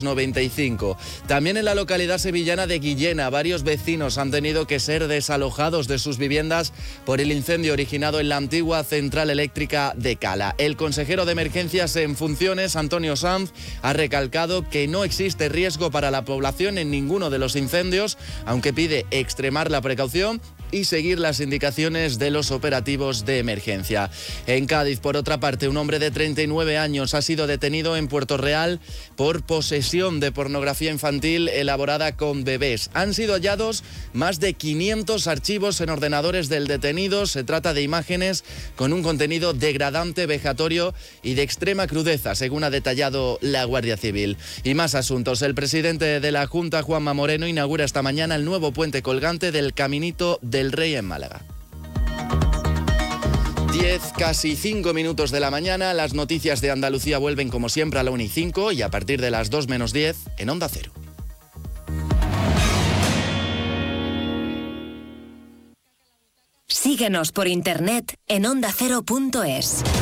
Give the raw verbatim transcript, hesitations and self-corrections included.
noventa y cinco. También en la localidad sevillana de Guillena, varios vecinos han tenido que ser desalojados de sus viviendas por el incendio originado en la antigua central eléctrica de Cala. El consejero de emergencias en funciones, Antonio Sanz, ha recalcado que no existe riesgo para la población en ninguno de los incendios, aunque pide extremar la precaución y seguir las indicaciones de los operativos de emergencia. En Cádiz, por otra parte, un hombre de treinta y nueve años ha sido detenido en Puerto Real por posesión de pornografía infantil elaborada con bebés. Han sido hallados más de quinientos archivos en ordenadores del detenido. Se trata de imágenes con un contenido degradante, vejatorio y de extrema crudeza, según ha detallado la Guardia Civil. Y más asuntos. El presidente de la Junta, Juanma Moreno, inaugura esta mañana el nuevo puente colgante del Caminito de El Rey en Málaga. diez, casi cinco minutos de la mañana. Las noticias de Andalucía vuelven como siempre a la una y cinco y a partir de las dos menos diez en Onda Cero. Síguenos por internet en onda cero punto es.